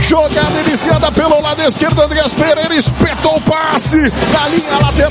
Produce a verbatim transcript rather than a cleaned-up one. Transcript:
Jogada iniciada pelo lado esquerdo, Andreas Pereira espetou o passe na linha lateral.